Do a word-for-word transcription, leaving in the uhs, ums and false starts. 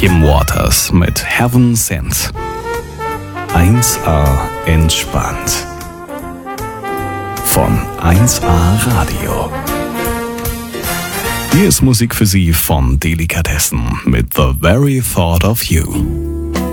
Kim Waters mit Heaven Sent. eins A entspannt. Von eins A Radio. Hier ist Musik für Sie von Delikatessen mit The Very Thought of You.